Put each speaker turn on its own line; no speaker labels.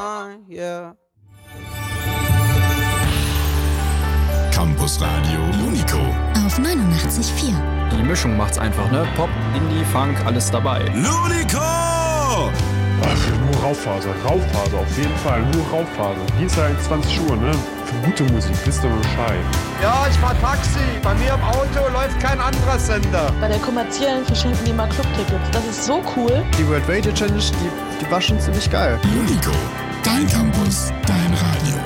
Yeah.
Campus Radio Unico
auf 89.4.
Die Mischung macht's einfach, ne? Pop, Indie, Funk, alles dabei.
Unico!
Ach, nur Raufaser, auf jeden Fall, nur Raufaser. Hier ist ja 20 Uhr, ne? Für gute Musik, wisst ihr Bescheid.
Ja, ich fahr Taxi. Bei mir im Auto läuft kein anderer Sender.
Bei der kommerziellen verschenken die mal Clubtickets. Das ist so cool.
Die World Radio Challenge, die war schon ziemlich geil.
Unico, dein Campus, dein Radio.